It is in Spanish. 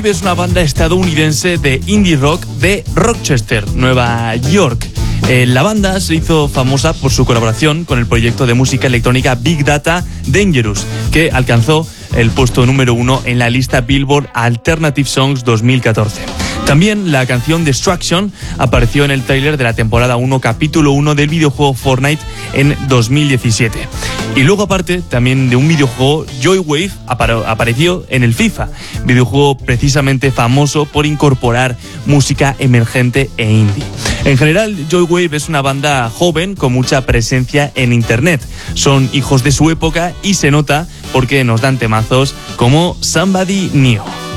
Es una banda estadounidense de indie rock de Rochester, Nueva York. La banda se hizo famosa por su colaboración con el proyecto de música electrónica Big Data Dangerous, que alcanzó el puesto número 1 en la lista Billboard Alternative Songs 2014. También la canción Destruction apareció en el tráiler de la temporada 1, capítulo 1 del videojuego Fortnite en 2017. Y luego, aparte también de un videojuego, Joywave apareció en el FIFA, videojuego precisamente famoso por incorporar música emergente e indie. En general, Joywave es una banda joven con mucha presencia en internet. Son hijos de su época y se nota porque nos dan temazos como Somebody New.